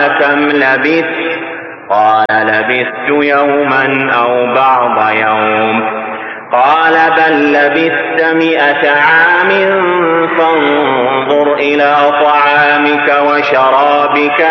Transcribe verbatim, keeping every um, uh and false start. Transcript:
كم لبثت؟ قال لبثت يوما أو بعض يوم. قال بل لبثت مئة عام فانظر إلى طعامك وشرابك